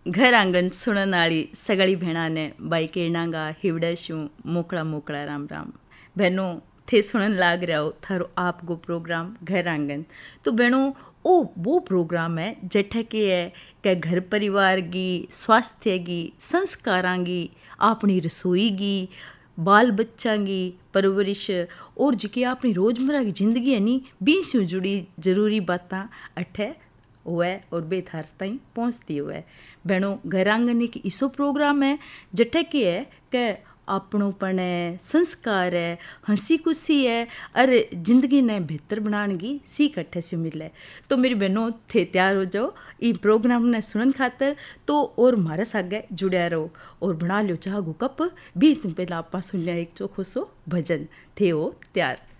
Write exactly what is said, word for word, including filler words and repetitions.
घर आंगण सुणन वाली सगळी भेणा ने बाई केरणांगा हिवड़ेशूं मोकड़ा मोकड़ा राम राम। बहनों थे सुनन लाग रहा हो थारो आपको प्रोग्राम घर आंगन। तो बहनों ओ वो प्रोग्राम है जठे के है कि घर परिवार की स्वास्थ्य की संस्कारां की अपनी रसोई की बाल बच्चा की परवरिश और जी अपनी रोज़मर्रा की जिंदगी है नी बी से जुड़ी जरूरी बातें अठे हुए और बेथार ताईं पहुँचती हुए। बहनों घर आंगन एक ऐसो प्रोग्राम है जठे की है कि अपनोपन है, संस्कार है, हंसी खुशी है और जिंदगी ने बेहतर बनाने की सीख अठे से मिले। तो मेरी बहनों थे तैयार हो जाओ इन प्रोग्राम ने सुनन खातर। तो और मारे सागे जुड़िया रहो और बना लो चाह कप भी तुम पहला आप सुन लिया एक चोखो सो भजन थे हो तैयार।